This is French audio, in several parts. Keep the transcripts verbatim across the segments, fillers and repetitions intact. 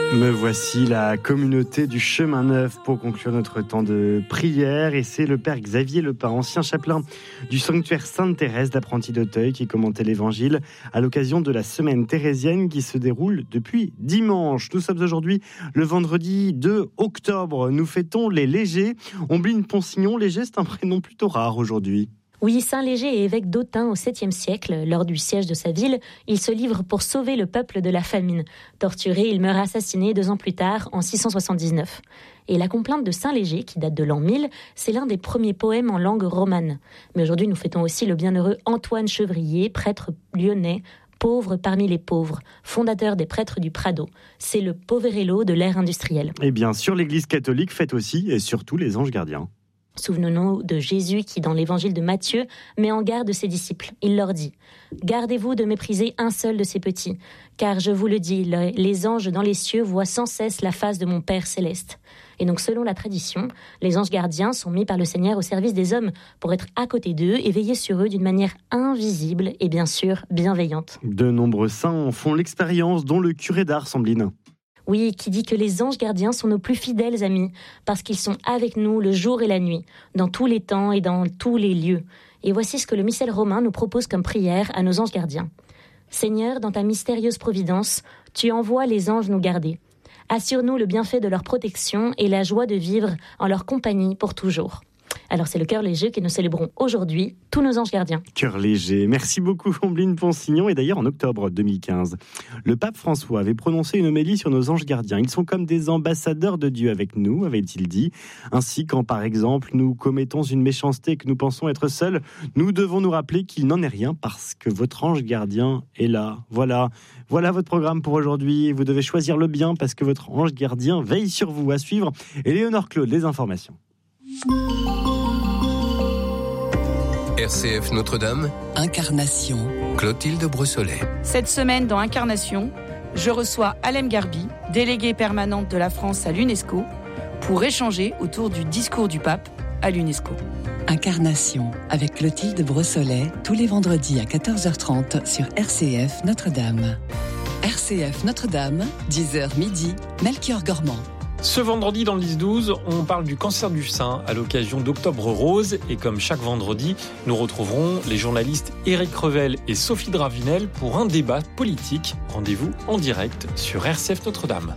Me voici la communauté du Chemin Neuf pour conclure notre temps de prière. Et c'est le père Xavier Lepin, ancien chapelain du sanctuaire Sainte-Thérèse d'Apprenti d'Auteuil, qui commentait l'évangile à l'occasion de la semaine thérésienne qui se déroule depuis dimanche. Nous sommes aujourd'hui le vendredi deux octobre. Nous fêtons les Légers. Ombline Ponsignon, Léger, c'est un prénom plutôt rare aujourd'hui. Oui, Saint Léger est évêque d'Autun au septième siècle. Lors du siège de sa ville, il se livre pour sauver le peuple de la famine. Torturé, il meurt assassiné deux ans plus tard, en six cent soixante-dix-neuf. Et la complainte de Saint Léger, qui date de l'an mille, c'est l'un des premiers poèmes en langue romane. Mais aujourd'hui, nous fêtons aussi le bienheureux Antoine Chevrier, prêtre lyonnais, pauvre parmi les pauvres, fondateur des prêtres du Prado. C'est le Poverello de l'ère industrielle. Et bien sûr, l'Église catholique fête aussi et surtout les anges gardiens. Souvenons-nous de Jésus qui, dans l'évangile de Matthieu, met en garde ses disciples. Il leur dit « Gardez-vous de mépriser un seul de ces petits, car je vous le dis, les anges dans les cieux voient sans cesse la face de mon Père céleste. » Et donc, selon la tradition, les anges gardiens sont mis par le Seigneur au service des hommes pour être à côté d'eux et veiller sur eux d'une manière invisible et bien sûr bienveillante. De nombreux saints en font l'expérience, dont le curé d'Ars, Ombline. Oui, qui dit que les anges gardiens sont nos plus fidèles amis, parce qu'ils sont avec nous le jour et la nuit, dans tous les temps et dans tous les lieux. Et voici ce que le missel romain nous propose comme prière à nos anges gardiens. Seigneur, dans ta mystérieuse providence, tu envoies les anges nous garder. Assure-nous le bienfait de leur protection et la joie de vivre en leur compagnie pour toujours. Alors c'est le cœur léger que nous célébrons aujourd'hui, tous nos anges gardiens. Cœur léger, merci beaucoup Ombline Ponsignon. Et d'ailleurs en octobre deux mille quinze, le pape François avait prononcé une homélie sur nos anges gardiens. Ils sont comme des ambassadeurs de Dieu avec nous, avait-il dit. Ainsi quand par exemple nous commettons une méchanceté et que nous pensons être seuls, nous devons nous rappeler qu'il n'en est rien parce que votre ange gardien est là. Voilà, voilà votre programme pour aujourd'hui. Vous devez choisir le bien parce que votre ange gardien veille sur vous. À suivre, Éléonore Claude, les informations. R C F Notre-Dame, Incarnation, Clotilde Brossolet. Cette semaine dans Incarnation, je reçois Alem Garbi, déléguée permanente de la France à l'UNESCO, pour échanger autour du discours du pape à l'UNESCO. Incarnation avec Clotilde Brossolet, tous les vendredis à quatorze heures trente sur R C F Notre-Dame. R C F Notre-Dame, dix heures midi, Melchior Gormand. Ce vendredi dans le dix douze, on parle du cancer du sein à l'occasion d'Octobre Rose. Et comme chaque vendredi, nous retrouverons les journalistes Éric Revel et Sophie Dravinel pour un débat politique. Rendez-vous en direct sur R C F Notre-Dame.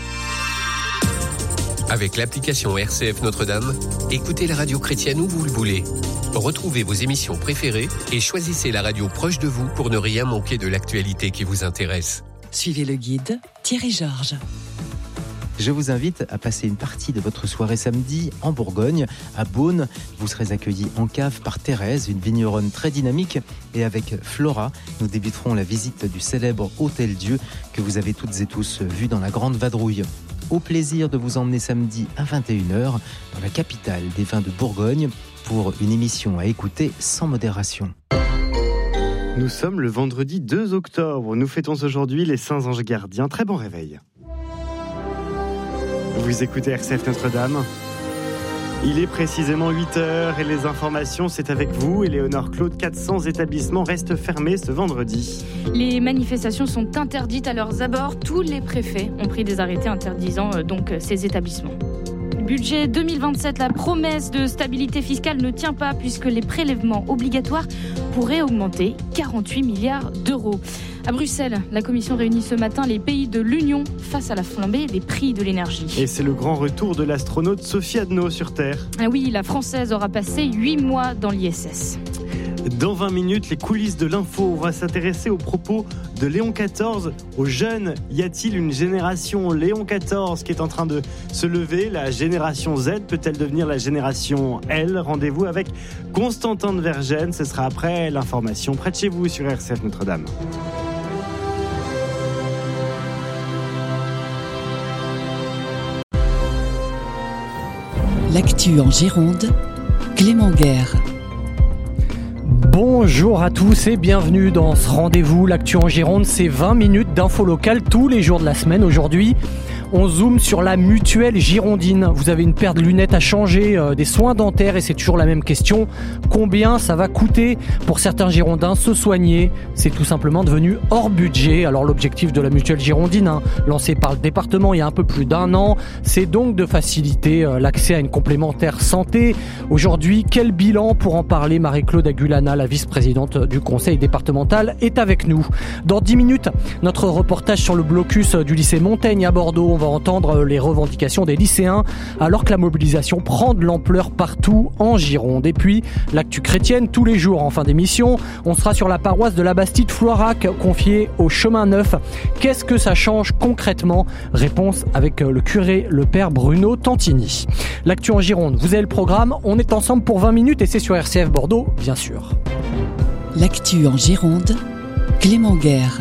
Avec l'application R C F Notre-Dame, écoutez la radio chrétienne où vous le voulez. Retrouvez vos émissions préférées et choisissez la radio proche de vous pour ne rien manquer de l'actualité qui vous intéresse. Suivez le guide Thierry Georges. Je vous invite à passer une partie de votre soirée samedi en Bourgogne, à Beaune. Vous serez accueillis en cave par Thérèse, une vigneronne très dynamique. Et avec Flora, nous débuterons la visite du célèbre Hôtel Dieu que vous avez toutes et tous vu dans la Grande Vadrouille. Au plaisir de vous emmener samedi à vingt et une heures dans la capitale des vins de Bourgogne pour une émission à écouter sans modération. Nous sommes le vendredi deux octobre. Nous fêtons aujourd'hui les Saints Anges Gardiens. Très bon réveil. Vous écoutez R C F Notre-Dame. Il est précisément huit heures et les informations, c'est avec vous, Éléonore Claude. quatre cents établissements restent fermés ce vendredi. Les manifestations sont interdites à leurs abords. Tous les préfets ont pris des arrêtés interdisant euh, donc ces établissements. Budget deux mille vingt-sept, la promesse de stabilité fiscale ne tient pas puisque les prélèvements obligatoires pourraient augmenter quarante-huit milliards d'euros. À Bruxelles, la Commission réunit ce matin les pays de l'Union face à la flambée des prix de l'énergie. Et c'est le grand retour de l'astronaute Sophie Adno sur Terre. Ah oui, la Française aura passé huit mois dans l'I S S. Dans vingt minutes, les coulisses de l'info. On va s'intéresser aux propos de Léon quatorze. Aux jeunes, y a-t-il une génération Léon quatorze qui est en train de se lever? La génération Z peut-elle devenir la génération L? Rendez-vous avec Constantin de Vergennes. Ce sera après l'information près de chez vous sur R C F Notre-Dame. L'actu en Gironde, Clément Guerre. Bonjour à tous et bienvenue dans ce rendez-vous. L'actu en Gironde, c'est vingt minutes d'infos locales tous les jours de la semaine. Aujourd'hui, On zoome sur la mutuelle girondine. Vous avez une paire de lunettes à changer, euh, des soins dentaires et c'est toujours la même question. Combien ça va coûter pour certains girondins se soigner? C'est tout simplement devenu hors budget. Alors l'objectif de la mutuelle girondine, hein, lancée par le département il y a un peu plus d'un an, c'est donc de faciliter euh, l'accès à une complémentaire santé. Aujourd'hui, quel bilan? Pour en parler, Marie-Claude Agulana, la vice-présidente du conseil départemental, est avec nous. Dans dix minutes, notre reportage sur le blocus du lycée Montaigne à Bordeaux. On va entendre les revendications des lycéens alors que la mobilisation prend de l'ampleur partout en Gironde. Et puis, l'actu chrétienne tous les jours en fin d'émission. On sera sur la paroisse de la Bastide-Floirac, confiée au Chemin Neuf. Qu'est-ce que ça change concrètement? Réponse avec le curé, le père Bruno Tantini. L'actu en Gironde, vous avez le programme. On est ensemble pour vingt minutes et c'est sur R C F Bordeaux, bien sûr. L'actu en Gironde, Clément Guerre.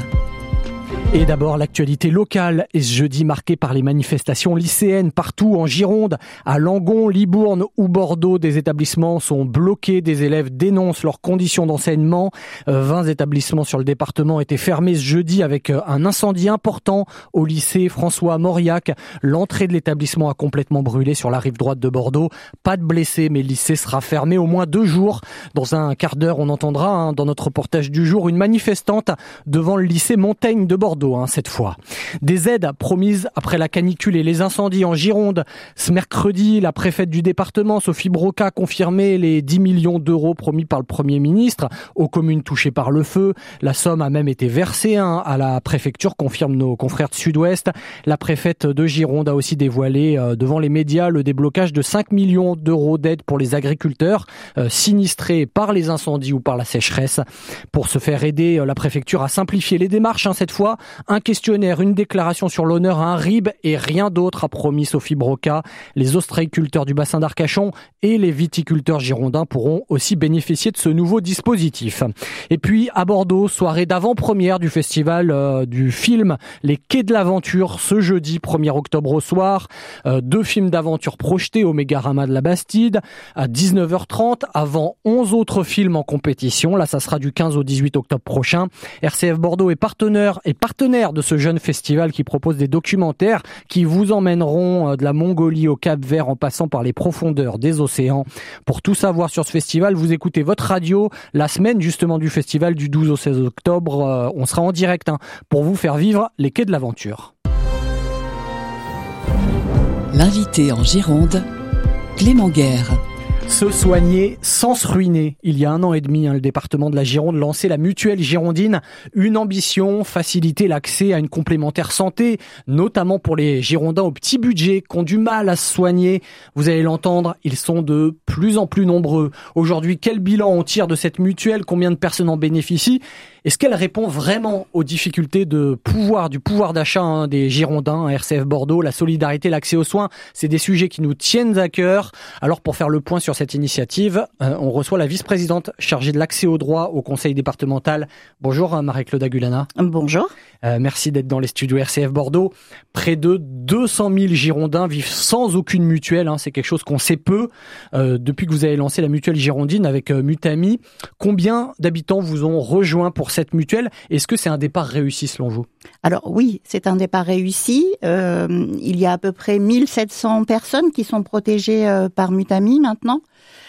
Et d'abord, l'actualité locale est ce jeudi marquée par les manifestations lycéennes partout en Gironde. À Langon, Libourne ou Bordeaux, des établissements sont bloqués. Des élèves dénoncent leurs conditions d'enseignement. vingt établissements sur le département étaient fermés ce jeudi avec un incendie important au lycée François Mauriac. L'entrée de l'établissement a complètement brûlé sur la rive droite de Bordeaux. Pas de blessés, mais le lycée sera fermé au moins deux jours. Dans un quart d'heure, on entendra hein, dans notre reportage du jour une manifestante devant le lycée Montaigne de Bordeaux. Hein, cette fois. Des aides promises après la canicule et les incendies en Gironde. Ce mercredi, la préfète du département, Sophie Broca, confirmait les dix millions d'euros promis par le Premier ministre aux communes touchées par le feu. La somme a même été versée hein, à la préfecture, confirment nos confrères de Sud-Ouest. La préfète de Gironde a aussi dévoilé euh, devant les médias le déblocage de cinq millions d'euros d'aide pour les agriculteurs euh, sinistrés par les incendies ou par la sécheresse. Pour se faire aider, euh, la préfecture a simplifié les démarches hein, cette fois. Un questionnaire, une déclaration sur l'honneur à un R I B et rien d'autre, a promis Sophie Broca. Les ostréiculteurs du bassin d'Arcachon et les viticulteurs girondins pourront aussi bénéficier de ce nouveau dispositif. Et puis à Bordeaux, soirée d'avant-première du festival euh, du film Les Quais de l'Aventure ce jeudi premier octobre au soir. Euh, deux films d'aventure projetés au Mégarama de la Bastide à dix-neuf heures trente avant onze autres films en compétition. Là, ça sera du quinze au dix-huit octobre prochain. R C F Bordeaux est partenaire et partenaire de ce jeune festival qui propose des documentaires qui vous emmèneront de la Mongolie au Cap-Vert en passant par les profondeurs des océans. Pour tout savoir sur ce festival, vous écoutez votre radio. La semaine justement du festival du douze au seize octobre, on sera en direct hein, pour vous faire vivre les quais de l'aventure. L'invité en Gironde, Clément Guerre. Se soigner sans se ruiner. Il y a un an et demi, hein, le département de la Gironde lançait la mutuelle girondine. Une ambition, faciliter l'accès à une complémentaire santé, notamment pour les Girondins au petit budget qui ont du mal à se soigner. Vous allez l'entendre, ils sont de plus en plus nombreux. Aujourd'hui, quel bilan on tire de cette mutuelle? Combien de personnes en bénéficient? Est-ce qu'elle répond vraiment aux difficultés de pouvoir, du pouvoir d'achat hein, des Girondins à R C F Bordeaux? La solidarité, l'accès aux soins, c'est des sujets qui nous tiennent à cœur. Alors pour faire le point sur cette initiative, euh, on reçoit la vice-présidente chargée de l'accès aux droits au conseil départemental. Bonjour Marie-Claude Agulana. Bonjour. Euh, merci d'être dans les studios R C F Bordeaux. Près de deux cent mille Girondins vivent sans aucune mutuelle. Hein, c'est quelque chose qu'on sait peu. Euh, depuis que vous avez lancé la mutuelle girondine avec euh, Mutami, combien d'habitants vous ont rejoint pour cette mutuelle? Est-ce que c'est un départ réussi selon vous? Alors oui, c'est un départ réussi. Euh, il y a à peu près mille sept cents personnes qui sont protégées euh, par Mutami maintenant.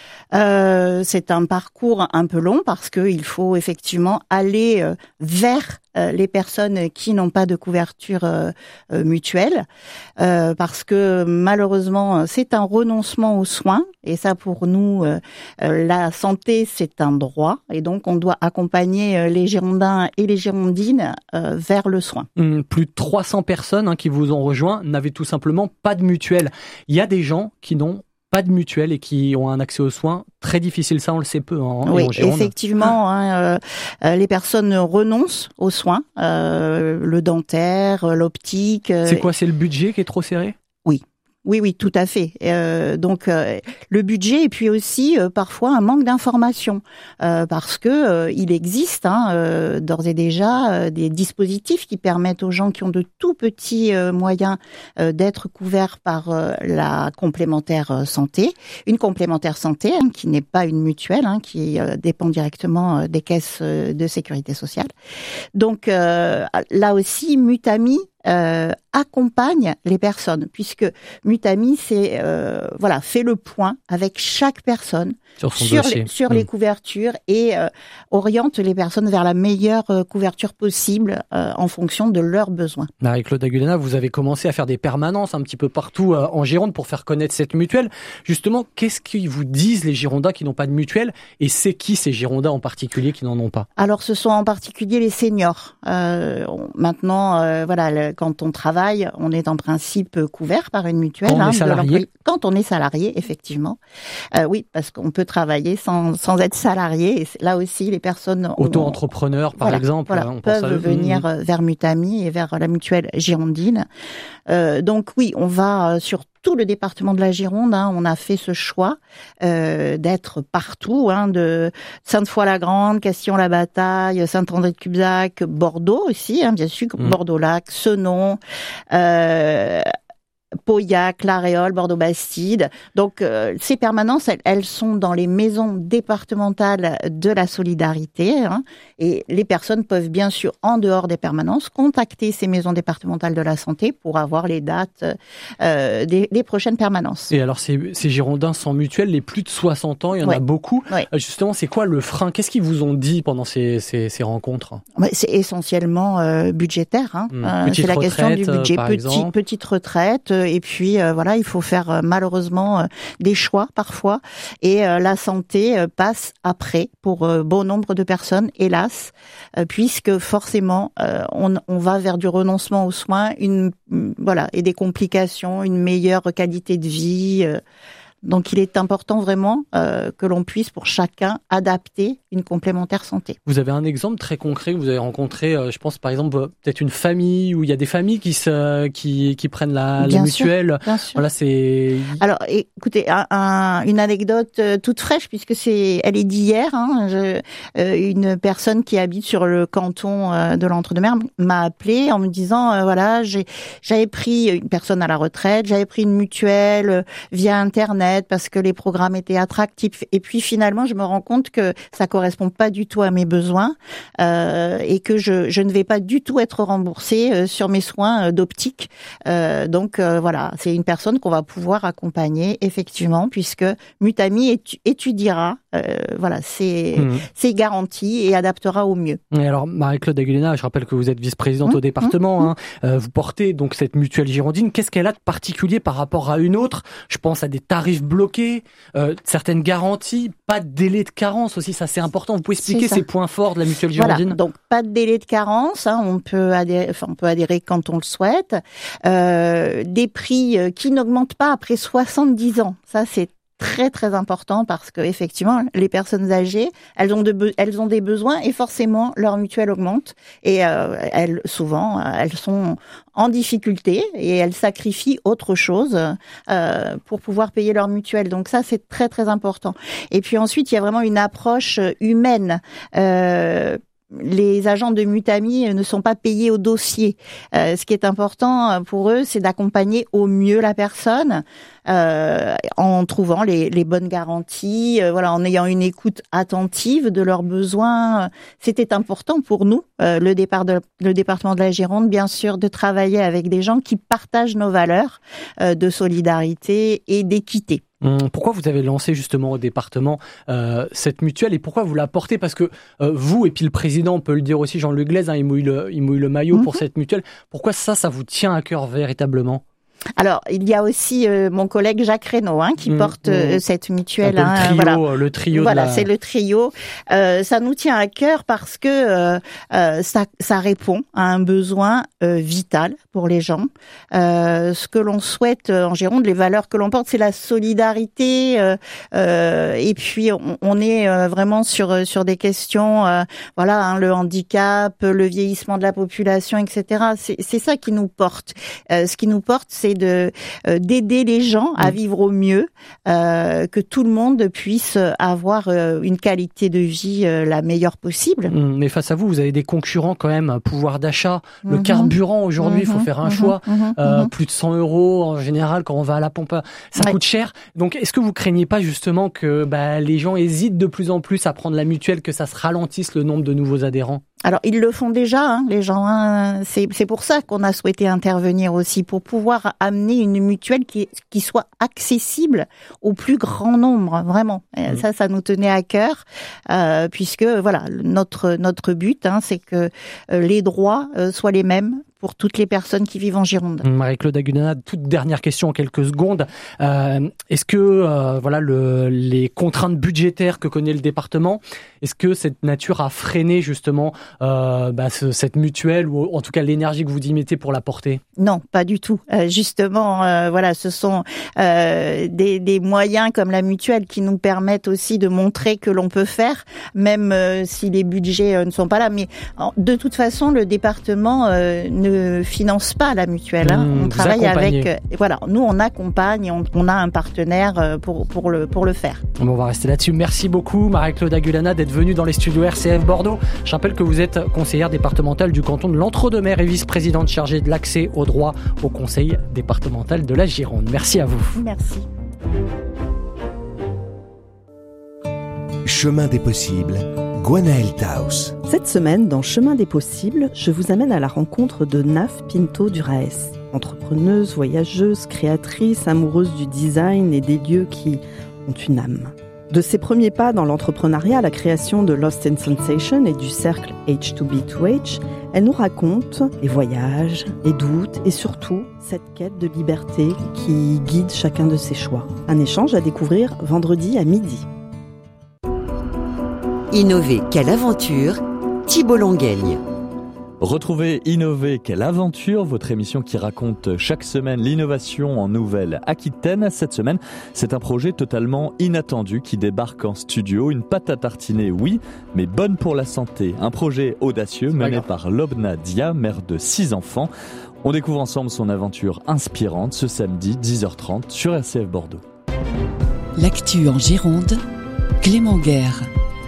Euh, c'est un parcours un peu long parce que il faut effectivement aller euh, vers euh, les personnes qui n'ont pas de couverture euh, euh, mutuelle, euh, parce que malheureusement c'est un renoncement aux soins et ça pour nous euh, euh, la santé c'est un droit et donc on doit accompagner euh, les Girondins et les Girondines euh, vers le soin. Hum, plus de trois cents personnes hein, qui vous ont rejoint n'avaient tout simplement pas de mutuelle. Il y a des gens qui n'ont pas de mutuelle et qui ont un accès aux soins très difficile, ça on le sait peu en, oui, en Gironde. Effectivement, hein, euh, les personnes renoncent aux soins, euh, le dentaire, l'optique. Euh, c'est quoi, c'est le budget qui est trop serré? Oui. Oui, oui, tout à fait. Euh, donc euh, le budget et puis aussi euh, parfois un manque d'information euh, parce que euh, il existe hein, euh, d'ores et déjà euh, des dispositifs qui permettent aux gens qui ont de tout petits euh, moyens euh, d'être couverts par euh, la complémentaire euh, santé, une complémentaire santé hein, qui n'est pas une mutuelle, hein, qui euh, dépend directement euh, des caisses euh, de sécurité sociale. Donc euh, là aussi, Mutami Euh, accompagne les personnes, puisque Mutami, c'est euh, voilà, fait le point avec chaque personne sur, son sur, dossier. les, sur mmh. les couvertures et euh, oriente les personnes vers la meilleure euh, couverture possible euh, en fonction de leurs besoins. Marie-Claude Aguilera, vous avez commencé à faire des permanences un petit peu partout euh, en Gironde pour faire connaître cette mutuelle. Justement, qu'est-ce qu'ils vous disent les Girondins qui n'ont pas de mutuelle, et c'est qui ces Girondins en particulier qui n'en ont pas? Alors, ce sont en particulier les seniors. Euh, on, maintenant, euh, voilà, le, quand on travaille, on est en principe couvert par une mutuelle. Quand on hein, est salarié. Quand on est salarié, effectivement. Euh, oui, parce qu'on peut travailler sans, sans être salarié. Et là aussi, les personnes... Auto-entrepreneurs, par voilà, exemple. Voilà, on peuvent pense à venir mmh. vers Mutami et vers la mutuelle girondine. Euh, donc oui, on va sur tout le département de la Gironde, hein, on a fait ce choix euh, d'être partout, hein, de Sainte-Foy-la-Grande, Castillon-la-Bataille, Saint-André-de-Cubzac, Bordeaux aussi, hein, bien sûr, mmh. Bordeaux-Lac, Senon, euh, Pauillac, La Réole, Bordeaux-Bastide. Donc, euh, ces permanences, elles, elles sont dans les maisons départementales de la solidarité. Hein, et les personnes peuvent bien sûr, en dehors des permanences, contacter ces maisons départementales de la santé pour avoir les dates euh, des, des prochaines permanences. Et alors, ces, ces Girondins sans mutuelle, les plus de soixante ans, il y en ouais. a beaucoup. Ouais. Justement, c'est quoi le frein? Qu'est-ce qu'ils vous ont dit pendant ces, ces, ces rencontres? Ouais, c'est essentiellement euh, budgétaire. Hein. Mmh. Euh, c'est la retraite, question du budget. Par Petit, petite retraite. Et puis euh, voilà, il faut faire euh, malheureusement euh, des choix parfois. Et euh, la santé euh, passe après pour euh, bon nombre de personnes, hélas, euh, puisque forcément euh, on, on va vers du renoncement aux soins, une voilà, et des complications, une meilleure qualité de vie. Euh, Donc, il est important vraiment euh, que l'on puisse, pour chacun, adapter une complémentaire santé. Vous avez un exemple très concret que vous avez rencontré, euh, je pense par exemple peut-être une famille où il y a des familles qui se, qui, qui prennent la, la mutuelle. Bien sûr. Voilà, c'est. Alors, écoutez, un, un, une anecdote toute fraîche puisque c'est, elle est d'hier. Hein, je, euh, une personne qui habite sur le canton euh, de l'Entre-deux-Mers m'a appelé en me disant euh, voilà, j'ai, j'avais pris une personne à la retraite, j'avais pris une mutuelle euh, via Internet. Parce que les programmes étaient attractifs. Et puis finalement, je me rends compte que ça correspond pas du tout à mes besoins euh, et que je, je ne vais pas du tout être remboursée euh, sur mes soins euh, d'optique. Euh, donc euh, voilà, c'est une personne qu'on va pouvoir accompagner effectivement, puisque Mutami étu- étudiera euh, voilà ces mmh. ces garanties et adaptera au mieux. Et alors Marie-Claude Aguilera, je rappelle que vous êtes vice-présidente mmh. au département. Mmh. Hein, euh, vous portez donc cette mutuelle girondine. Qu'est-ce qu'elle a de particulier par rapport à une autre? Je pense à des tarifs bloqués, euh, certaines garanties, pas de délai de carence aussi, ça c'est important. Vous pouvez expliquer ces points forts de la mutuelle girondine? Voilà, donc pas de délai de carence, hein, on peut adhérer, enfin on peut adhérer quand on le souhaite. Euh, des prix qui n'augmentent pas après soixante-dix ans, ça c'est très très important parce que effectivement les personnes âgées elles ont de be- elles ont des besoins et forcément leur mutuelle augmente et euh, elles souvent elles sont en difficulté et elles sacrifient autre chose euh, pour pouvoir payer leur mutuelle, donc ça c'est très très important. Et puis ensuite il y a vraiment une approche humaine. Euh, Les agents de Mutami ne sont pas payés au dossier. Euh, ce qui est important pour eux, c'est d'accompagner au mieux la personne euh, en trouvant les, les bonnes garanties, euh, voilà, en ayant une écoute attentive de leurs besoins. C'était important pour nous, euh, le, départ de, le département de la Gironde, bien sûr, de travailler avec des gens qui partagent nos valeurs euh, de solidarité et d'équité. Pourquoi vous avez lancé justement au département euh, cette mutuelle et pourquoi vous la portez? Parce que euh, vous et puis le président, on peut le dire aussi, Jean-Luc Glaise, hein, il mouille le, il mouille le maillot mmh. pour cette mutuelle. Pourquoi ça, ça vous tient à cœur véritablement? Alors, il y a aussi euh, mon collègue Jacques Reynaud hein, qui mmh, porte euh, mmh. cette mutuelle. Hein, le trio, voilà, le trio. Voilà, la... c'est le trio. Euh, ça nous tient à cœur parce que euh, euh, ça, ça répond à un besoin euh, vital pour les gens. Euh, ce que l'on souhaite en Gironde, les valeurs que l'on porte, c'est la solidarité. Euh, euh, et puis, on, on est euh, vraiment sur sur des questions, euh, voilà, hein, le handicap, le vieillissement de la population, et cetera. C'est, c'est ça qui nous porte. Euh, ce qui nous porte, c'est de euh, d'aider les gens à vivre au mieux, euh, que tout le monde puisse avoir euh, une qualité de vie euh, la meilleure possible. Mais face à vous, vous avez des concurrents quand même, pouvoir d'achat, mm-hmm. le carburant aujourd'hui, il mm-hmm. faut faire un mm-hmm. choix, mm-hmm. Euh, plus de cent euros en général quand on va à la pompe, ça ouais. coûte cher. Donc est-ce que vous craignez pas justement que bah, les gens hésitent de plus en plus à prendre la mutuelle, que ça se ralentisse le nombre de nouveaux adhérents? Alors ils le font déjà, hein, les gens. Hein, c'est, c'est pour ça qu'on a souhaité intervenir aussi, pour pouvoir amener une mutuelle qui, qui soit accessible au plus grand nombre, vraiment. Et ça, ça nous tenait à cœur, euh, puisque voilà, notre notre but, hein, c'est que euh, les droits euh, soient les mêmes pour toutes les personnes qui vivent en Gironde. Marie-Claude Aguilana, toute dernière question en quelques secondes. Euh, est-ce que euh, voilà le, les contraintes budgétaires que connaît le département, est-ce que cette nature a freiné justement euh, bah, ce, cette mutuelle, ou en tout cas l'énergie que vous y mettez pour la porter ? Non, pas du tout. Euh, justement, euh, voilà, ce sont euh, des, des moyens comme la mutuelle qui nous permettent aussi de montrer que l'on peut faire, même euh, si les budgets euh, ne sont pas là. Mais de toute façon, le département euh, ne ne finance pas la mutuelle. Hein. Mmh, on travaille avec. Euh, voilà, nous on accompagne, on, on a un partenaire pour pour le pour le faire. Bon, on va rester là-dessus. Merci beaucoup, Marie-Claude Aguilana, d'être venue dans les studios R C F Bordeaux. Je rappelle que vous êtes conseillère départementale du canton de l'Entre-deux-Mers et vice-présidente chargée de l'accès au droit au conseil départemental de la Gironde. Merci à vous. Merci. Chemin des possibles, Gwenaëlle Taus. Cette semaine, dans Chemin des possibles, je vous amène à la rencontre de Naf Pinto Duraes. Entrepreneuse, voyageuse, créatrice, amoureuse du design et des lieux qui ont une âme. De ses premiers pas dans l'entrepreneuriat à la création de Lost in Sensation et du cercle H deux B deux H, elle nous raconte les voyages, les doutes et surtout cette quête de liberté qui guide chacun de ses choix. Un échange à découvrir vendredi à midi. Innover, quelle aventure, Thibault Longueigne. Retrouvez Innover, quelle aventure, votre émission qui raconte chaque semaine l'innovation en Nouvelle-Aquitaine. Cette semaine, c'est un projet totalement inattendu qui débarque en studio. Une pâte à tartiner, oui, mais bonne pour la santé. Un projet audacieux mené par Lobna Dia, mère de six enfants. On découvre ensemble son aventure inspirante ce samedi dix heures trente sur R C F Bordeaux. L'actu en Gironde, Clément Guerre.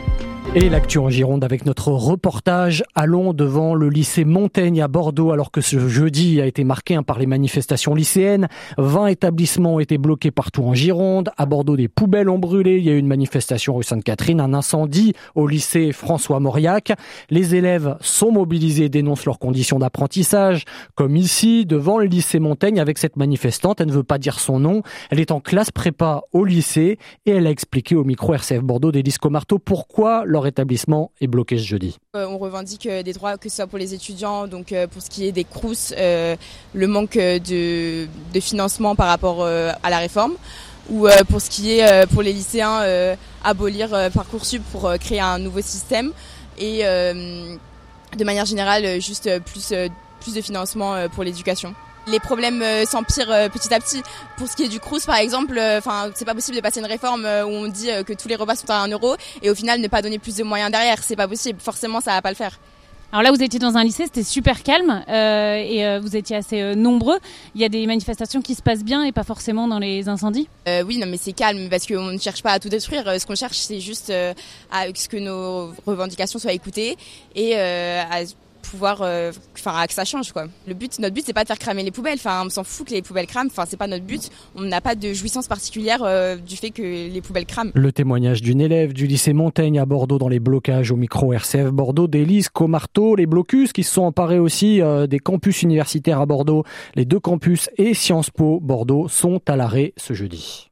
Et l'actu en Gironde avec notre reportage. Allons devant le lycée Montaigne à Bordeaux alors que ce jeudi a été marqué hein, par les manifestations lycéennes. vingt établissements ont été bloqués partout en Gironde. À Bordeaux, des poubelles ont brûlé. Il y a eu une manifestation rue Sainte-Catherine, un incendie au lycée François Mauriac. Les élèves sont mobilisés et dénoncent leurs conditions d'apprentissage. Comme ici, devant le lycée Montaigne avec cette manifestante. Elle ne veut pas dire son nom. Elle est en classe prépa au lycée et elle a expliqué au micro R C F Bordeaux d'Élise Comarteau pourquoi leur établissement est bloqué ce jeudi. Euh, on revendique euh, des droits, que ce soit pour les étudiants, donc euh, pour ce qui est des Crous, euh, le manque de, de financement par rapport euh, à la réforme, ou euh, pour ce qui est euh, pour les lycéens, euh, abolir euh, Parcoursup pour euh, créer un nouveau système, et euh, de manière générale, juste euh, plus, euh, plus de financement euh, pour l'éducation. Les problèmes euh, s'empirent euh, petit à petit. Pour ce qui est du Crous, par exemple, enfin, euh, c'est pas possible de passer une réforme euh, où on dit euh, que tous les repas sont à un euro et au final ne pas donner plus de moyens derrière. C'est pas possible. Forcément, ça va pas le faire. Alors là, vous étiez dans un lycée, c'était super calme euh, et euh, vous étiez assez euh, nombreux. Il y a des manifestations qui se passent bien et pas forcément dans les incendies. Euh, oui, non, mais c'est calme parce qu'on ne cherche pas à tout détruire. Ce qu'on cherche, c'est juste euh, à ce que nos revendications soient écoutées et euh, à pouvoir, enfin, euh, que ça change, quoi. Le but, notre but, c'est pas de faire cramer les poubelles. Enfin, on s'en fout que les poubelles crament. Enfin, c'est pas notre but. On n'a pas de jouissance particulière euh, du fait que les poubelles crament. Le témoignage d'une élève du lycée Montaigne à Bordeaux dans les blocages au micro R C F Bordeaux d'Élise Comarteau. Les blocus qui se sont emparés aussi euh, des campus universitaires à Bordeaux. Les deux campus et Sciences Po Bordeaux sont à l'arrêt ce jeudi.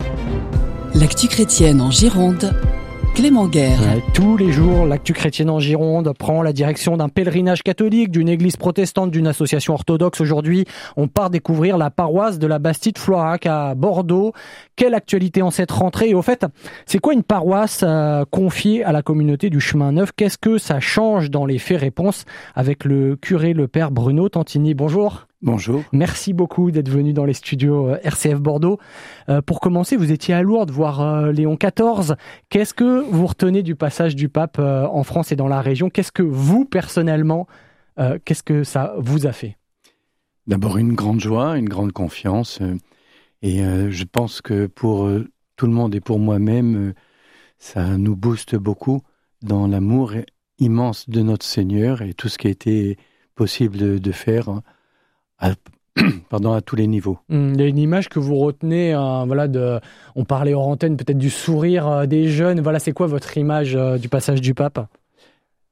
L'actu chrétienne en Gironde. Clément Guerre. Ouais, tous les jours, l'actu chrétienne en Gironde prend la direction d'un pèlerinage catholique, d'une église protestante, d'une association orthodoxe. Aujourd'hui, on part découvrir la paroisse de la Bastide-Floirac à Bordeaux. Quelle actualité en cette rentrée? Et au fait, c'est quoi une paroisse euh, confiée à la communauté du Chemin Neuf? Qu'est-ce que ça change dans les faits? Réponse avec le curé, le père Bruno Tantini. Bonjour. Bonjour. Merci beaucoup d'être venu dans les studios R C F Bordeaux. Euh, pour commencer, vous étiez à Lourdes voir euh, Léon quatorze. Qu'est-ce que vous retenez du passage du pape euh, en France et dans la région? Qu'est-ce que vous, personnellement, euh, qu'est-ce que ça vous a fait? D'abord, une grande joie, une grande confiance. Euh, et euh, je pense que pour euh, tout le monde et pour moi-même, euh, ça nous booste beaucoup dans l'amour immense de notre Seigneur et tout ce qui a été possible de, de faire hein, À, pardon, à tous les niveaux. Il y a une image que vous retenez, euh, voilà, de, on parlait hors antenne peut-être du sourire euh, des jeunes. Voilà, c'est quoi votre image euh, du passage du pape?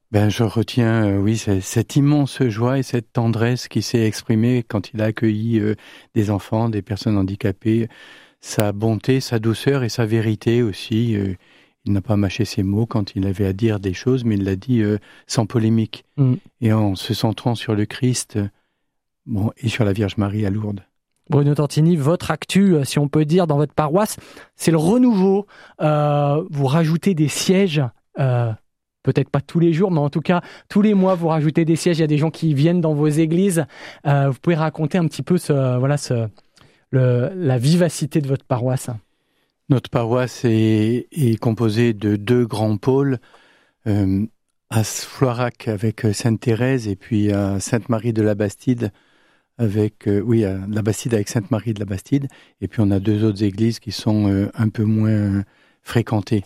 Ben, je retiens, euh, oui, c'est, cette immense joie et cette tendresse qui s'est exprimée quand il a accueilli euh, des enfants, des personnes handicapées, sa bonté, sa douceur et sa vérité aussi. Euh, il n'a pas mâché ses mots quand il avait à dire des choses, mais il l'a dit euh, sans polémique. Mm. Et en se centrant sur le Christ, euh, bon, et sur la Vierge Marie à Lourdes. Bruno Tantini, votre actu, si on peut dire, dans votre paroisse, c'est le renouveau. Euh, vous rajoutez des sièges, euh, peut-être pas tous les jours, mais en tout cas, tous les mois, vous rajoutez des sièges. Il y a des gens qui viennent dans vos églises. Euh, vous pouvez raconter un petit peu ce, voilà, ce, le, la vivacité de votre paroisse. Notre paroisse est, est composée de deux grands pôles, euh, à Floirac avec Sainte-Thérèse et puis à Sainte-Marie de la Bastide, avec, euh, oui, à la Bastide avec Sainte-Marie de la Bastide. Et puis on a deux autres églises qui sont euh, un peu moins euh, fréquentées.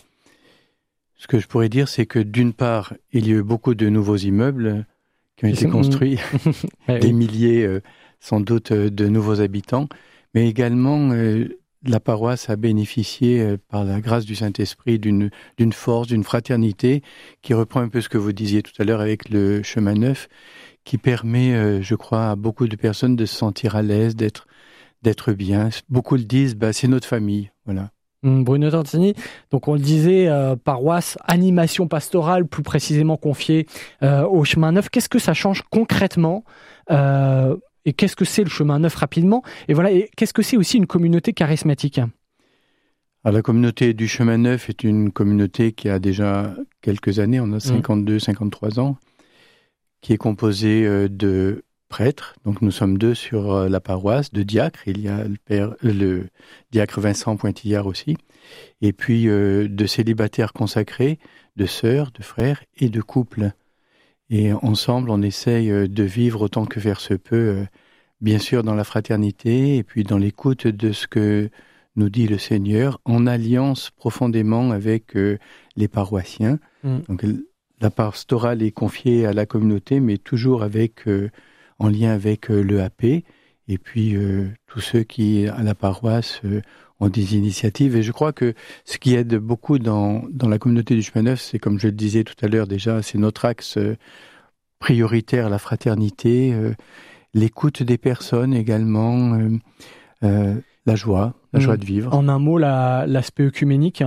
Ce que je pourrais dire, c'est que d'une part, il y a eu beaucoup de nouveaux immeubles qui ont été construits, des oui. milliers, euh, sans doute, euh, de nouveaux habitants, mais également euh, la paroisse a bénéficié, euh, par la grâce du Saint-Esprit, d'une, d'une force, d'une fraternité qui reprend un peu ce que vous disiez tout à l'heure avec le chemin neuf, qui permet, euh, je crois, à beaucoup de personnes de se sentir à l'aise, d'être, d'être bien. Beaucoup le disent, bah, c'est notre famille, voilà. Bruno Tantini, donc on le disait, euh, paroisse, animation pastorale, plus précisément confiée euh, au chemin neuf. Qu'est-ce que ça change concrètement euh, et qu'est-ce que c'est le chemin neuf rapidement? Et voilà, et qu'est-ce que c'est aussi une communauté charismatique? Alors, la communauté du chemin neuf est une communauté qui a déjà quelques années, on a cinquante-deux, cinquante-trois ans, qui est composée euh, de prêtres. Donc nous sommes deux sur euh, la paroisse, de diacres. Il y a le, père, euh, le diacre Vincent Pointillard aussi. Et puis euh, de célibataires consacrés, de sœurs, de frères et de couples. Et ensemble, on essaye euh, de vivre autant que faire se peut, euh, bien sûr dans la fraternité et puis dans l'écoute de ce que nous dit le Seigneur, en alliance profondément avec euh, les paroissiens. Mmh. Donc la pastorale est confiée à la communauté, mais toujours avec... Euh, en lien avec euh, l'E A P, et puis euh, tous ceux qui, à la paroisse, euh, ont des initiatives. Et je crois que ce qui aide beaucoup dans, dans la communauté du chemin neuf, c'est, comme je le disais tout à l'heure déjà, c'est notre axe euh, prioritaire, la fraternité, euh, l'écoute des personnes également, euh, euh, la joie, la mmh. joie de vivre. En un mot, la, l'aspect œcuménique.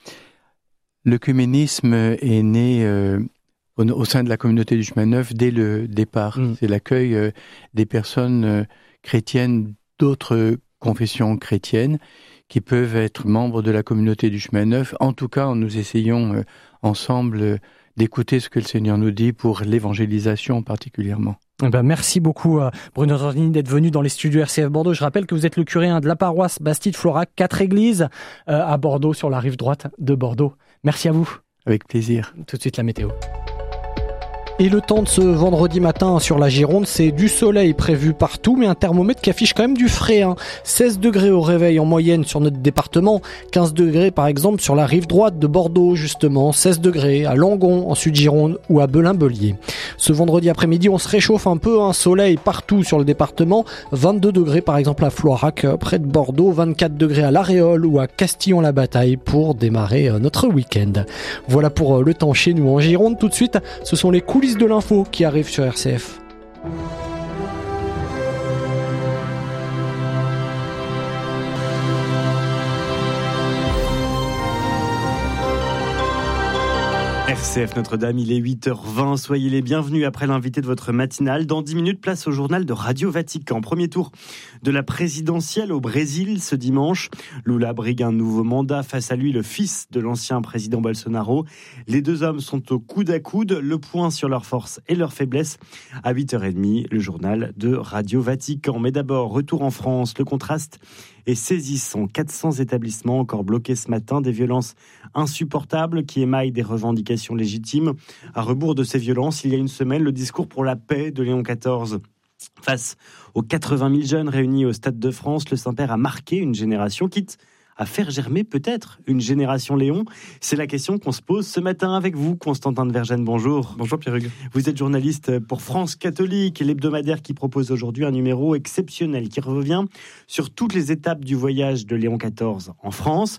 L'œcuménisme est né... Euh, Au, au sein de la communauté du chemin neuf dès le départ. Mmh. C'est l'accueil euh, des personnes euh, chrétiennes d'autres confessions chrétiennes qui peuvent être membres de la communauté du chemin neuf. En tout cas, nous essayons euh, ensemble euh, d'écouter ce que le Seigneur nous dit pour l'évangélisation particulièrement. Eh ben, merci beaucoup euh, Bruno Tantini d'être venu dans les studios R C F Bordeaux. Je rappelle que vous êtes le curé hein, de la paroisse Bastide-Floirac, quatre églises euh, à Bordeaux, sur la rive droite de Bordeaux. Merci à vous. Avec plaisir. Tout de suite la météo. Et le temps de ce vendredi matin sur la Gironde, c'est du soleil prévu partout, mais un thermomètre qui affiche quand même du frais. Hein. seize degrés au réveil en moyenne sur notre département, quinze degrés par exemple sur la rive droite de Bordeaux justement, seize degrés à Langon en Sud-Gironde ou à Belin-Bellier. Ce vendredi après-midi, on se réchauffe un peu, un soleil partout sur le département, vingt-deux degrés par exemple à Floirac près de Bordeaux, vingt-quatre degrés à l'Aréole ou à Castillon-la-Bataille pour démarrer notre week-end. Voilà pour le temps chez nous en Gironde. Tout de suite, ce sont les coulisses de l'info qui arrive sur R C F. R C F Notre-Dame, il est huit heures vingt. Soyez les bienvenus après l'invité de votre matinale. Dans dix minutes, place au journal de Radio Vatican. Premier tour de la présidentielle au Brésil ce dimanche. Lula brigue un nouveau mandat. Face à lui, le fils de l'ancien président Bolsonaro. Les deux hommes sont au coude à coude. Le point sur leurs forces et leurs faiblesses. À huit heures trente, le journal de Radio Vatican. Mais d'abord, retour en France. Le contraste est saisissant. quatre cents établissements encore bloqués ce matin. Des violences insupportables qui émaillent des revendications légitimes. À rebours de ces violences, il y a une semaine, le discours pour la paix de Léon quatorze. Face aux quatre-vingt mille jeunes réunis au Stade de France, le Saint-Père a marqué une génération, quitte à faire germer peut-être une génération Léon. C'est la question qu'on se pose ce matin avec vous, Constantin de Vergennes. Bonjour. Bonjour Pierre-Hugues. Vous êtes journaliste pour France Catholique, l'hebdomadaire qui propose aujourd'hui un numéro exceptionnel qui revient sur toutes les étapes du voyage de Léon quatorze en France.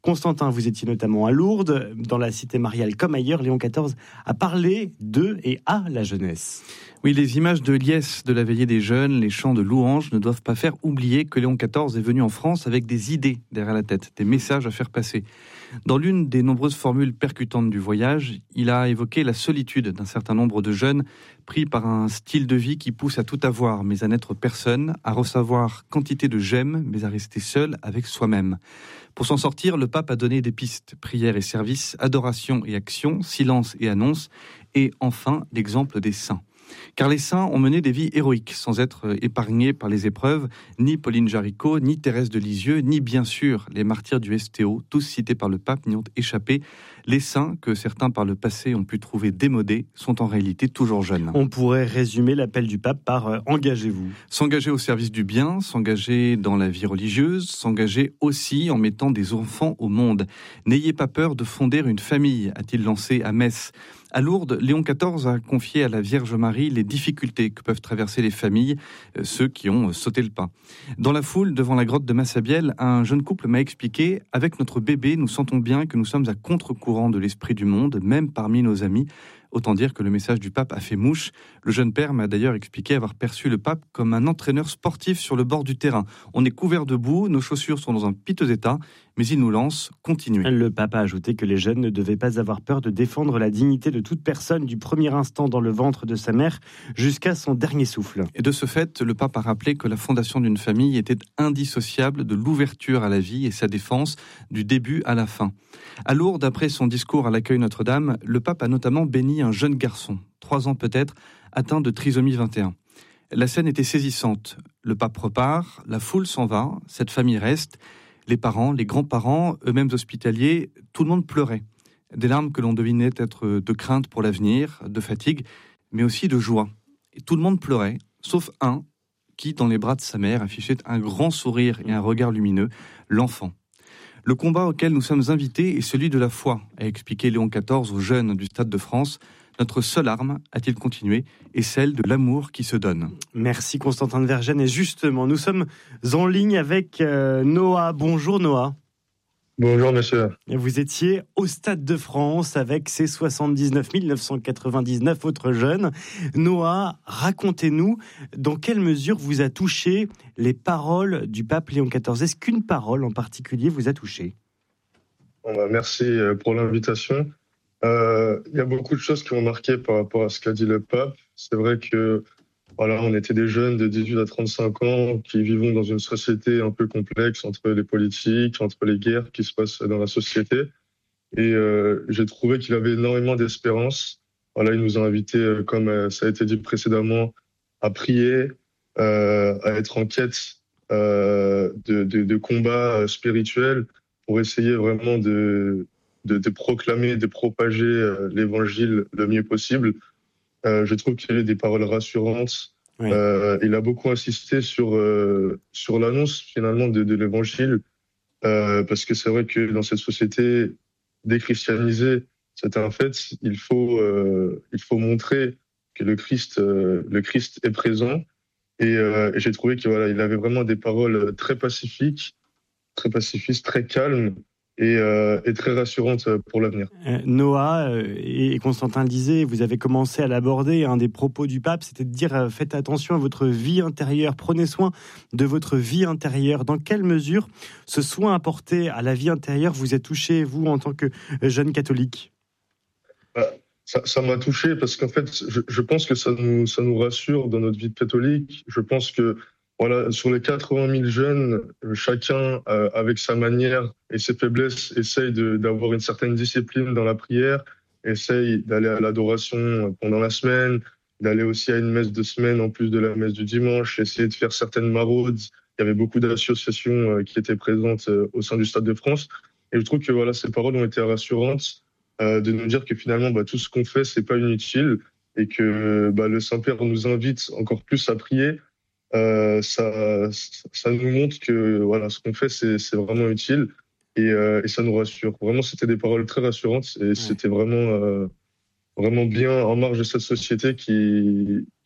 Constantin, vous étiez notamment à Lourdes, dans la cité mariale comme ailleurs. Léon quatorze a parlé de et à la jeunesse. Oui, les images de liesse de la veillée des jeunes, les chants de louanges ne doivent pas faire oublier que Léon quatorze est venu en France avec des idées derrière la tête, des messages à faire passer. Dans l'une des nombreuses formules percutantes du voyage, il a évoqué la solitude d'un certain nombre de jeunes pris par un style de vie qui pousse à tout avoir, mais à n'être personne, à recevoir quantité de j'aime, mais à rester seul avec soi-même. Pour s'en sortir, le pape a donné des pistes, prière et service, adoration et action, silence et annonce, et enfin l'exemple des saints. Car les saints ont mené des vies héroïques, sans être épargnés par les épreuves, ni Pauline Jaricot, ni Thérèse de Lisieux, ni bien sûr les martyrs du S T O, tous cités par le pape, n'y ont échappé. Les saints, que certains par le passé ont pu trouver démodés, sont en réalité toujours jeunes. On pourrait résumer l'appel du pape par euh, « engagez-vous ». S'engager au service du bien, s'engager dans la vie religieuse, s'engager aussi en mettant des enfants au monde. N'ayez pas peur de fonder une famille, a-t-il lancé à Metz. À Lourdes, Léon quatorze a confié à la Vierge Marie les difficultés que peuvent traverser les familles, euh, ceux qui ont sauté le pas. Dans la foule, devant la grotte de Massabielle, un jeune couple m'a expliqué « Avec notre bébé, nous sentons bien que nous sommes à contre-courant de l'esprit du monde, même parmi nos amis ». Autant dire que le message du pape a fait mouche. Le jeune père m'a d'ailleurs expliqué avoir perçu le pape comme un entraîneur sportif sur le bord du terrain. On est couvert de boue, nos chaussures sont dans un piteux état, mais il nous lance « continuez ». Le pape a ajouté que les jeunes ne devaient pas avoir peur de défendre la dignité de toute personne du premier instant dans le ventre de sa mère jusqu'à son dernier souffle. Et de ce fait, le pape a rappelé que la fondation d'une famille était indissociable de l'ouverture à la vie et sa défense du début à la fin. À Lourdes, après son discours à l'accueil Notre-Dame, le pape a notamment béni un jeune garçon, trois ans peut-être, atteint de trisomie vingt et un. La scène était saisissante. Le pape repart, la foule s'en va, cette famille reste. Les parents, les grands-parents, eux-mêmes hospitaliers, tout le monde pleurait. Des larmes que l'on devinait être de crainte pour l'avenir, de fatigue, mais aussi de joie. Et tout le monde pleurait, sauf un qui, dans les bras de sa mère, affichait un grand sourire et un regard lumineux, l'enfant. Le combat auquel nous sommes invités est celui de la foi, a expliqué Léon quatorze aux jeunes du Stade de France. Notre seule arme, a-t-il continué, est celle de l'amour qui se donne. Merci Constantin de Vergennes. Et justement, nous sommes en ligne avec euh, Noah. Bonjour Noah. Bonjour monsieur. Vous étiez au Stade de France avec ces soixante-dix-neuf mille neuf cent quatre-vingt-dix-neuf autres jeunes. Noah, racontez-nous dans quelle mesure vous a touché les paroles du pape Léon quatorze. Est-ce qu'une parole en particulier vous a touché ? Bon bah merci pour l'invitation. Euh, il y a beaucoup de choses qui m'ont marqué par rapport à ce qu'a dit le pape. C'est vrai que voilà, on était des jeunes de dix-huit à trente-cinq ans qui vivons dans une société un peu complexe entre les politiques, entre les guerres qui se passent dans la société. Et euh, j'ai trouvé qu'il avait énormément d'espérance. Voilà, il nous a invités, comme ça a été dit précédemment, à prier, euh, à être en quête euh, de, de, de combats spirituels pour essayer vraiment de, de, de proclamer, de propager euh, l'évangile le mieux possible. Euh, je trouve qu'il y a des paroles rassurantes. Oui. Euh, il a beaucoup insisté sur euh, sur l'annonce finalement de, de l'évangile, euh, parce que c'est vrai que dans cette société déchristianisée, c'est un fait. Il faut euh, il faut montrer que le Christ euh, le Christ est présent. Et, euh, et j'ai trouvé que voilà, il avait vraiment des paroles très pacifiques, très pacifistes, très calmes. Et, euh, et très rassurante pour l'avenir. Euh, Noah euh, et Constantin le disaient, vous avez commencé à l'aborder, un des propos du pape, c'était de dire euh, faites attention à votre vie intérieure, prenez soin de votre vie intérieure. Dans quelle mesure ce soin apporté à la vie intérieure vous a touché, vous, en tant que jeune catholique ? bah, ça, ça m'a touché parce qu'en fait, je, je pense que ça nous, ça nous rassure dans notre vie de catholique. Je pense que voilà, sur les quatre-vingt mille jeunes, chacun, euh, avec sa manière et ses faiblesses, essaye de, d'avoir une certaine discipline dans la prière, essaye d'aller à l'adoration pendant la semaine, d'aller aussi à une messe de semaine en plus de la messe du dimanche, essayer de faire certaines maraudes. Il y avait beaucoup d'associations euh, qui étaient présentes euh, au sein du Stade de France. Et je trouve que voilà, ces paroles ont été rassurantes, euh, de nous dire que finalement, bah, tout ce qu'on fait, c'est pas inutile et que bah, le Saint-Père nous invite encore plus à prier. Euh, ça, ça nous montre que voilà, ce qu'on fait, c'est, c'est vraiment utile et, euh, et ça nous rassure. Vraiment, c'était des paroles très rassurantes et ouais. C'était vraiment, euh, vraiment bien en marge de cette société qui,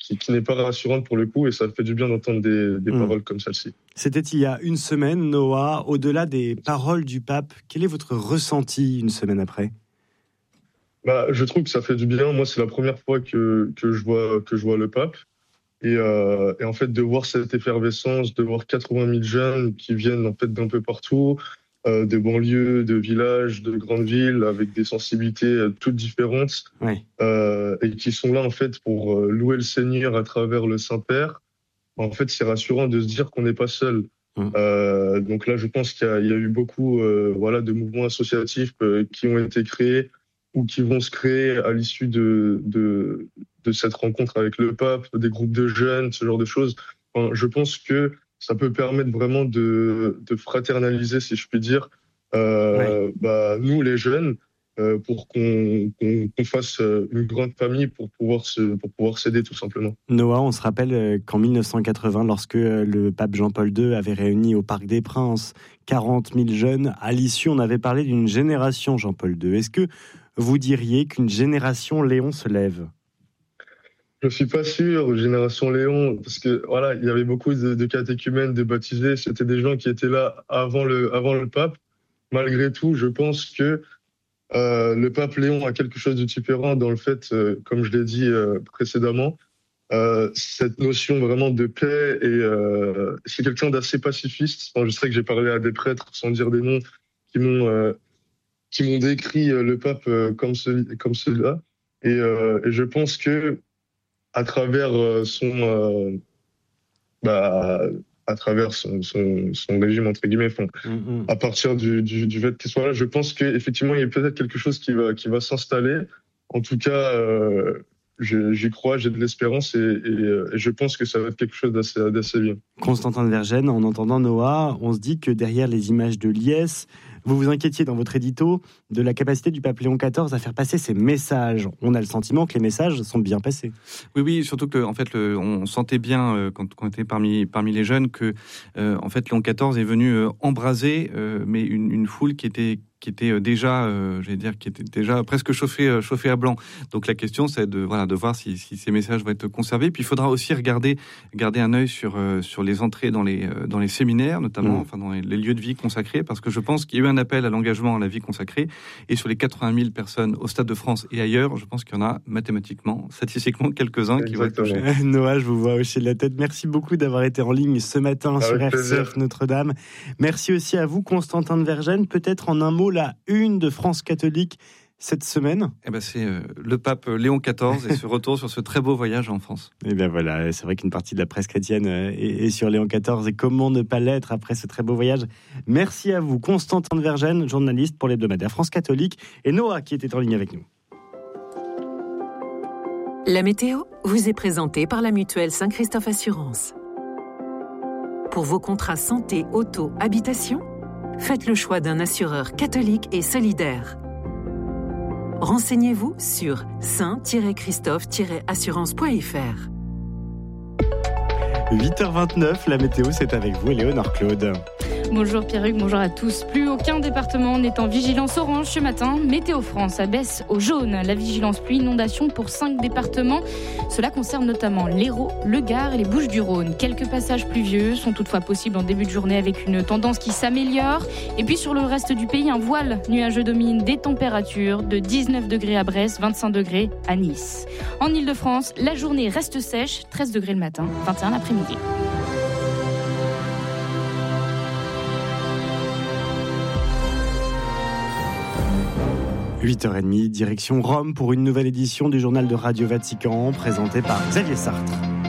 qui, qui n'est pas rassurante pour le coup, et ça fait du bien d'entendre des, des mmh. paroles comme celle-ci. C'était il y a une semaine, Noah. Au-delà des paroles du pape, quel est votre ressenti une semaine après ? Bah, je trouve que ça fait du bien. Moi, c'est la première fois que, que, je, vois, que je vois le pape. Et, euh, et en fait, de voir cette effervescence, de voir quatre-vingt mille jeunes qui viennent en fait d'un peu partout, euh, des banlieues, de villages, de grandes villes, avec des sensibilités euh, toutes différentes, ouais. euh, et qui sont là en fait pour euh, louer le Seigneur à travers le Saint-Père. En fait, c'est rassurant de se dire qu'on n'est pas seul. Mmh. Euh, donc là, je pense qu'il y a, il y a eu beaucoup, euh, voilà, de mouvements associatifs euh, qui ont été créés ou qui vont se créer à l'issue de, de, de cette rencontre avec le pape, des groupes de jeunes, ce genre de choses. Enfin, je pense que ça peut permettre vraiment de, de fraternaliser, si je puis dire, euh, ouais. bah, nous les jeunes, euh, pour qu'on, qu'on, qu'on fasse une grande famille pour pouvoir, se, pour pouvoir s'aider tout simplement. Noah, on se rappelle qu'en dix-neuf cent quatre-vingts, lorsque le pape Jean-Paul deux avait réuni au Parc des Princes quarante mille jeunes, à l'issue on avait parlé d'une génération Jean-Paul deux. Est-ce que vous diriez qu'une génération Léon se lève ? Je suis pas sûr, génération Léon, parce que voilà, il y avait beaucoup de, de catéchumènes, de baptisés, c'était des gens qui étaient là avant le, avant le pape. Malgré tout, je pense que euh, le pape Léon a quelque chose de différent dans le fait, euh, comme je l'ai dit euh, précédemment, euh, cette notion vraiment de paix, et euh, c'est quelqu'un d'assez pacifiste. Enfin, je sais que j'ai parlé à des prêtres, sans dire des noms, qui m'ont euh, qui m'ont décrit le pape comme, celui, comme celui-là. Et, euh, et je pense que à travers son, euh, bah, à travers son, son, son régime, entre guillemets, enfin, mm-hmm. à partir du, du, du fait qu'il soit là, je pense qu'effectivement, il y a peut-être quelque chose qui va, qui va s'installer. En tout cas, euh, je, j'y crois, j'ai de l'espérance, et, et, et je pense que ça va être quelque chose d'assez, d'assez bien. Constantin de Vergennes, en entendant Noah, on se dit que derrière les images de liesse, vous vous inquiétiez dans votre édito de la capacité du pape Léon quatorze à faire passer ses messages. On a le sentiment que les messages sont bien passés. Oui, oui, surtout que en fait, le, on sentait bien euh, quand, quand on était parmi parmi les jeunes que euh, en fait Léon quatorze est venu euh, embraser, euh, mais une, une foule qui était qui était déjà, euh, j'allais dire, qui était déjà presque chauffé, chauffé à blanc. Donc la question, c'est de voilà de voir si, si ces messages vont être conservés. Puis il faudra aussi regarder garder un œil sur euh, sur les entrées dans les euh, dans les séminaires, notamment, mmh. enfin dans les, les lieux de vie consacrés, parce que je pense qu'il y a eu un appel à l'engagement à la vie consacrée. Et sur les quatre-vingt mille personnes au Stade de France et ailleurs, je pense qu'il y en a mathématiquement, statistiquement quelques-uns qui vont être touchés. Noah, je vous vois hocher de la tête. Merci beaucoup d'avoir été en ligne ce matin avec sur plaisir. R C F Notre-Dame. Merci aussi à vous, Constantin de Vergennes. Peut-être en un mot, la une de France catholique cette semaine. Eh ben c'est euh, le pape Léon quatorze et ce retour sur ce très beau voyage en France. Et bien voilà, c'est vrai qu'une partie de la presse chrétienne est, est sur Léon quatorze, et comment ne pas l'être après ce très beau voyage. Merci à vous, Constantin de Vergennes, journaliste pour l'hebdomadaire France catholique, et Noah qui était en ligne avec nous. La météo vous est présentée par la mutuelle Saint-Christophe Assurance. Pour vos contrats santé, auto, habitation, faites le choix d'un assureur catholique et solidaire. Renseignez-vous sur saint christophe assurance point f r. huit heures vingt-neuf, la météo, c'est avec vous, Éléonore Claude. Bonjour Pierruc, bonjour à tous. Plus aucun département n'est en vigilance orange ce matin. Météo France abaisse au jaune la vigilance pluie inondation pour cinq départements. Cela concerne notamment l'Hérault, le Gard et les Bouches-du-Rhône. Quelques passages pluvieux sont toutefois possibles en début de journée avec une tendance qui s'améliore. Et puis sur le reste du pays, un voile nuageux domine, des températures de dix-neuf degrés à Brest, vingt-cinq degrés à Nice. En Ile-de-France, la journée reste sèche, treize degrés le matin, vingt et un l'après-midi. huit heures trente, direction Rome pour une nouvelle édition du journal de Radio Vatican, présenté par Xavier Sartre.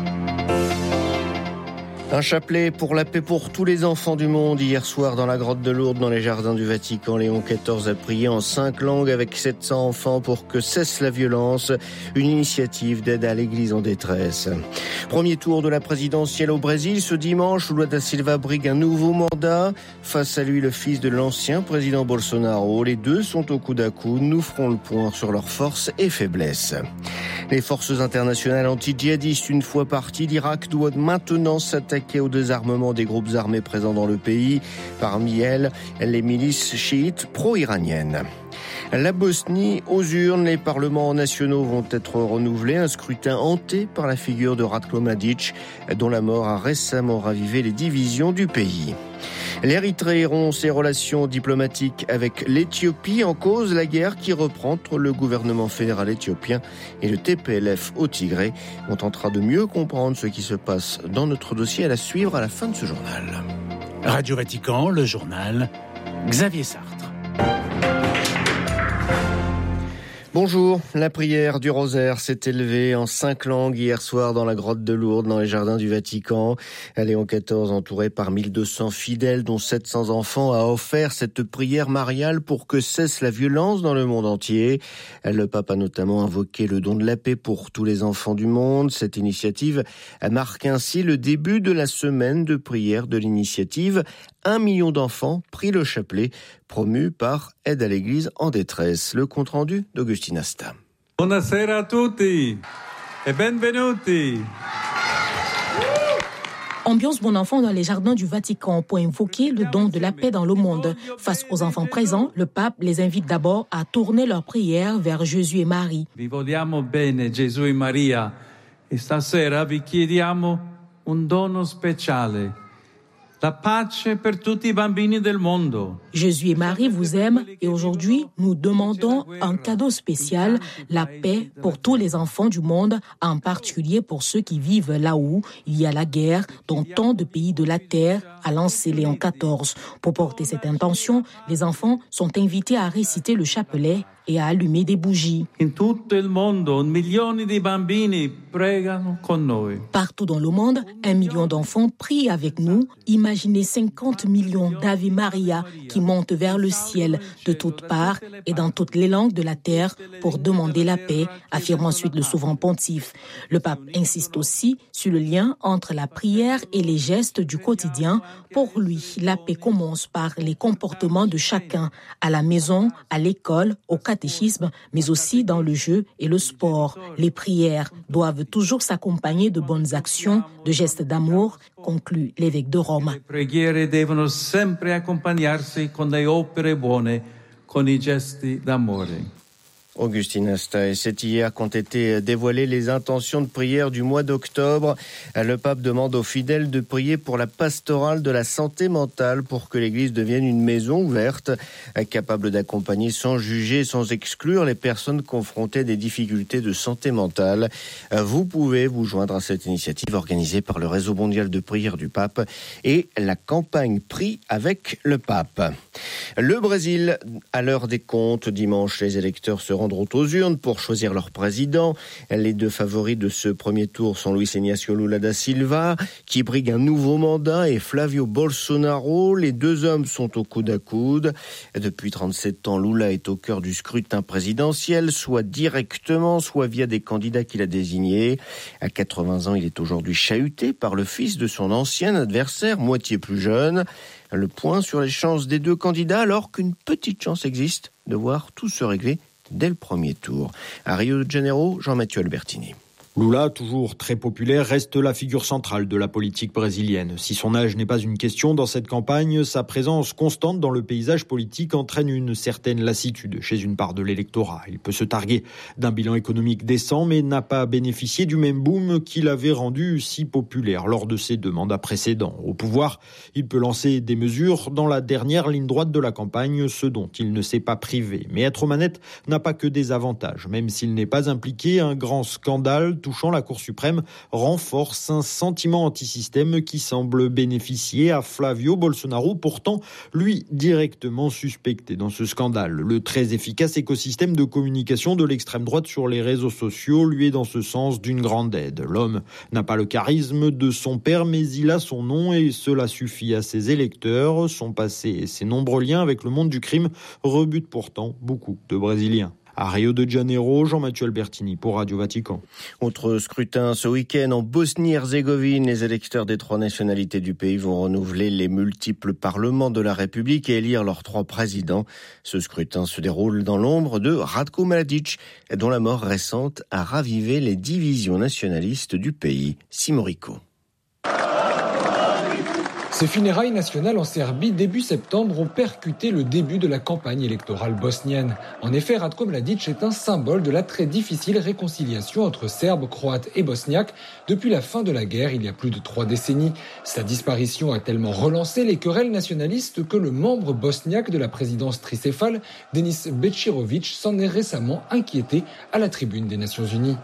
Un chapelet pour la paix pour tous les enfants du monde. Hier soir, dans la grotte de Lourdes, dans les jardins du Vatican, Léon quatorze a prié en cinq langues avec sept cents enfants pour que cesse la violence. Une initiative d'aide à l'église en détresse. Premier tour de la présidentielle au Brésil. Ce dimanche, Lula da Silva brigue un nouveau mandat. Face à lui, le fils de l'ancien président Bolsonaro. Les deux sont au coude à coude. Nous ferons le point sur leurs forces et faiblesses. Les forces internationales anti-djihadistes, une fois parties d'Irak, doivent maintenant s'attaquer au désarmement des groupes armés présents dans le pays. Parmi elles, les milices chiites pro-iraniennes. La Bosnie, aux urnes, les parlements nationaux vont être renouvelés. Un scrutin hanté par la figure de Ratko Mladic, dont la mort a récemment ravivé les divisions du pays. L'Érythrée rompt ses relations diplomatiques avec l'Éthiopie, en cause la guerre qui reprend entre le gouvernement fédéral éthiopien et le T P L F au Tigré. On tentera de mieux comprendre ce qui se passe dans notre dossier à la suivre à la fin de ce journal. Radio Vatican, le journal, Xavier Sartre. Bonjour, la prière du rosaire s'est élevée en cinq langues hier soir dans la grotte de Lourdes, dans les jardins du Vatican. Léon quatorze, entouré par mille deux cents fidèles, dont sept cents enfants, a offert cette prière mariale pour que cesse la violence dans le monde entier. Le pape a notamment invoqué le don de la paix pour tous les enfants du monde. Cette initiative marque ainsi le début de la semaine de prière de l'initiative. Un million d'enfants prit le chapelet, promu par Aide à l'Église en détresse. Le compte-rendu d'Augustin Asta. Buonasera a tutti e benvenuti. Ambiance bon enfant dans les jardins du Vatican pour invoquer le don de la paix dans le monde. Face aux enfants présents, le pape les invite d'abord à tourner leur prière vers Jésus et Marie. Vi vogliamo bene Gesù e Maria e stasera vi chiediamo un dono speciale. La pace per tutti i bambini del mondo. Jésus et Marie vous aiment et aujourd'hui, nous demandons un cadeau spécial, la paix pour tous les enfants du monde, en particulier pour ceux qui vivent là où il y a la guerre dans tant de pays de la terre, a lancé Léon quatorze. Pour porter cette intention, les enfants sont invités à réciter le chapelet et à allumer des bougies. In tutto il mondo, milioni di bambini pregano con noi. Partout dans le monde, un million d'enfants prient avec nous. Imaginez cinquante millions d'Ave Maria qui montent vers le ciel de toutes parts et dans toutes les langues de la terre pour demander la paix, affirme ensuite le souverain pontife. Le pape insiste aussi sur le lien entre la prière et les gestes du quotidien. Pour lui, la paix commence par les comportements de chacun, à la maison, à l'école, au catéchisme, mais aussi dans le jeu et le sport. Les prières doivent toujours s'accompagner de bonnes actions, de gestes d'amour, conclut l'évêque de Rome. Le preghiere devono sempre accompagnarsi con le opere buone, con i gesti d'amore. Augustin Asta, et c'est hier qu'ont été dévoilées les intentions de prière du mois d'octobre. Le pape demande aux fidèles de prier pour la pastorale de la santé mentale pour que l'Église devienne une maison ouverte, capable d'accompagner sans juger, sans exclure les personnes confrontées à des difficultés de santé mentale. Vous pouvez vous joindre à cette initiative organisée par le Réseau mondial de prière du pape et la campagne Prie avec le pape. Le Brésil, à l'heure des comptes, dimanche, les électeurs seront aux urnes pour choisir leur président. Les deux favoris de ce premier tour sont Luis Inácio Lula da Silva, qui brigue un nouveau mandat, et Flavio Bolsonaro. Les deux hommes sont au coude à coude. Depuis trente-sept ans, Lula est au cœur du scrutin présidentiel, soit directement, soit via des candidats qu'il a désignés. À quatre-vingts ans, il est aujourd'hui chahuté par le fils de son ancien adversaire, moitié plus jeune. Le point sur les chances des deux candidats, alors qu'une petite chance existe de voir tout se régler dès le premier tour. À Rio de Janeiro, Jean-Mathieu Albertini. Lula, toujours très populaire, reste la figure centrale de la politique brésilienne. Si son âge n'est pas une question dans cette campagne, sa présence constante dans le paysage politique entraîne une certaine lassitude chez une part de l'électorat. Il peut se targuer d'un bilan économique décent, mais n'a pas bénéficié du même boom qui l'avait rendu si populaire lors de ses deux mandats précédents. Au pouvoir, il peut lancer des mesures dans la dernière ligne droite de la campagne, ce dont il ne s'est pas privé. Mais être aux manettes n'a pas que des avantages. Même s'il n'est pas impliqué, un grand scandale touchant la Cour suprême renforce un sentiment antisystème qui semble bénéficier à Flavio Bolsonaro, pourtant lui directement suspecté dans ce scandale. Le très efficace écosystème de communication de l'extrême droite sur les réseaux sociaux lui est dans ce sens d'une grande aide. L'homme n'a pas le charisme de son père, mais il a son nom et cela suffit à ses électeurs. Son passé et ses nombreux liens avec le monde du crime rebutent pourtant beaucoup de Brésiliens. À Rio de Janeiro, Jean-Mathieu Albertini pour Radio Vatican. Autre scrutin ce week-end en Bosnie-Herzégovine. Les électeurs des trois nationalités du pays vont renouveler les multiples parlements de la République et élire leurs trois présidents. Ce scrutin se déroule dans l'ombre de Ratko Mladic, dont la mort récente a ravivé les divisions nationalistes du pays. Simon Rico. Ces funérailles nationales en Serbie début septembre ont percuté le début de la campagne électorale bosnienne. En effet, Ratko Mladic est un symbole de la très difficile réconciliation entre Serbes, Croates et Bosniaques depuis la fin de la guerre il y a plus de trois décennies. Sa disparition a tellement relancé les querelles nationalistes que le membre bosniaque de la présidence tricéphale, Denis Bečirović, s'en est récemment inquiété à la tribune des Nations Unies.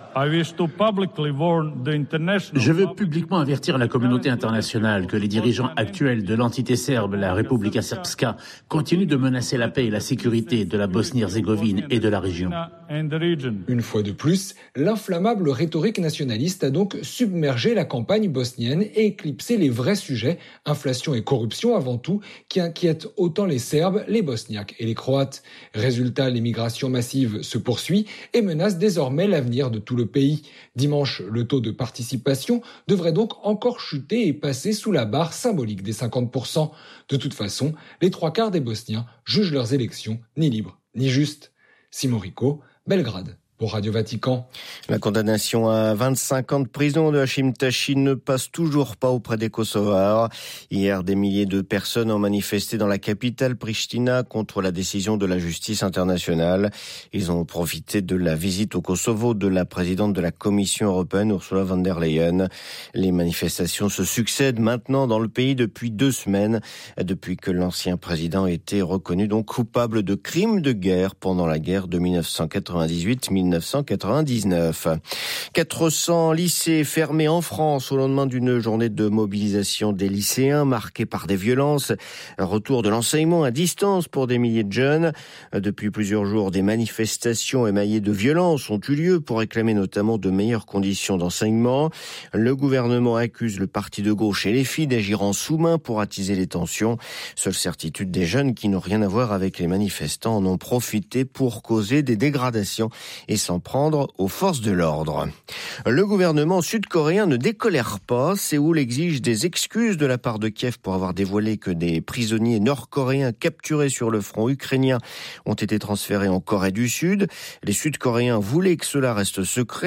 Je veux publiquement avertir la communauté internationale que les dirigeants actuels de l'entité serbe, la Republika Srpska, continuent de menacer la paix et la sécurité de la Bosnie-Herzégovine et de la région. Une fois de plus, l'inflammable rhétorique nationaliste a donc submergé la campagne bosnienne et éclipsé les vrais sujets, inflation et corruption avant tout, qui inquiètent autant les Serbes, les Bosniaques et les Croates. Résultat, l'immigration massive se poursuit et menace désormais l'avenir de tout le pays. Dimanche, le taux de participation devrait donc encore chuter et passer sous la barre symbolique des cinquante pour cent. De toute façon, les trois quarts des Bosniens jugent leurs élections ni libres ni justes. Simon Rico, Belgrade. Pour Radio Vatican. La condamnation à vingt-cinq ans de prison de Hachim Tachi ne passe toujours pas auprès des Kosovars. Hier, des milliers de personnes ont manifesté dans la capitale Pristina contre la décision de la justice internationale. Ils ont profité de la visite au Kosovo de la présidente de la Commission européenne, Ursula von der Leyen. Les manifestations se succèdent maintenant dans le pays depuis deux semaines, depuis que l'ancien président a été reconnu donc coupable de crimes de guerre pendant la guerre de dix-neuf cent quatre-vingt-dix-huit mille neuf cent quatre-vingt-dix-neuf. quatre cents lycées fermés en France au lendemain d'une journée de mobilisation des lycéens marquée par des violences. Retour de l'enseignement à distance pour des milliers de jeunes. Depuis plusieurs jours, des manifestations émaillées de violences ont eu lieu pour réclamer notamment de meilleures conditions d'enseignement. Le gouvernement accuse le parti de gauche et les filles d'agir en sous-main pour attiser les tensions. Seule certitude, des jeunes qui n'ont rien à voir avec les manifestants en ont profité pour causer des dégradations et s'en prendre aux forces de l'ordre. Le gouvernement sud-coréen ne décolère pas. Séoul exige des excuses de la part de Kiev pour avoir dévoilé que des prisonniers nord-coréens capturés sur le front ukrainien ont été transférés en Corée du Sud. Les Sud-Coréens voulaient que cela reste secret.